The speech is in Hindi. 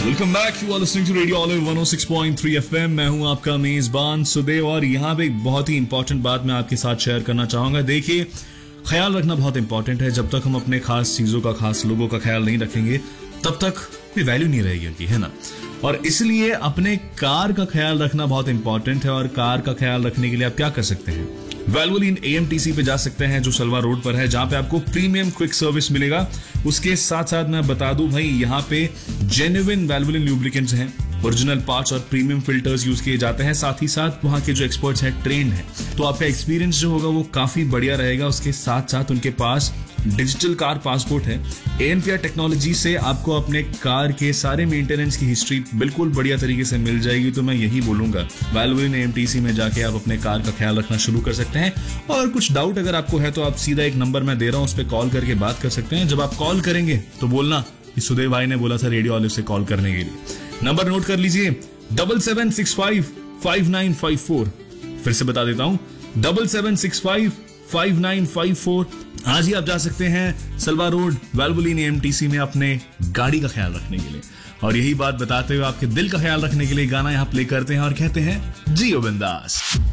Welcome back, you are listening to radio olive 106.3 FM. मैं हूं आपका मेजबान सुदेव और यहाँ पे एक बहुत ही इंपॉर्टेंट बात मैं आपके साथ शेयर करना चाहूंगा। देखिए, ख्याल रखना बहुत इंपॉर्टेंट है। जब तक हम अपने खास चीजों का, खास लोगों का ख्याल नहीं रखेंगे तब तक कोई वैल्यू नहीं रहेगी उनकी, है ना। और इसलिए अपने कार का ख्याल रखना बहुत इंपॉर्टेंट है। और कार का ख्याल रखने के लिए आप क्या कर सकते हैं? वैल्वोलिन AMTC पे जा सकते हैं, जो सलवा रोड पर है, जहां पे आपको प्रीमियम क्विक सर्विस मिलेगा। उसके साथ साथ मैं बता दूं भाई, यहाँ पे जेन्युइन वैल्वोलिन लुब्रिकेंट्स हैं, ओरिजिनल पार्ट्स और प्रीमियम फिल्टर्स यूज किए जाते हैं। साथ ही साथ वहां के जो एक्सपर्ट्स हैं ट्रेंड हैं, तो आपका एक्सपीरियंस जो होगा वो काफी बढ़िया रहेगा। उसके साथ साथ उनके पास डिजिटल कार पासपोर्ट है। ANPR टेक्नोलॉजी से आपको अपने कार के सारे मेंटेनेंस की हिस्ट्री बिल्कुल बढ़िया तरीके से मिल जाएगी। तो मैं यही बोलूंगा, वैल्वोलिन AMTC में जाके आप अपने कार का ख्याल रखना शुरू कर सकते हैं। और कुछ डाउट अगर आपको है तो आप सीधा एक नंबर मैं दे रहा हूं, उस पर कॉल करके बात कर सकते हैं। जब आप कॉल करेंगे तो बोलना कि सुदेव भाई ने बोला था रेडियो ऑलिव से कॉल करने के लिए। नंबर नोट कर लीजिए, 77655954। फिर से बता देता हूं, 77655954। आज ही आप जा सकते हैं सलवा रोड वैल्वोलिन AMTC में अपने गाड़ी का ख्याल रखने के लिए। और यही बात बताते हुए आपके दिल का ख्याल रखने के लिए गाना यहां प्ले करते हैं और कहते हैं जियो बिंदास।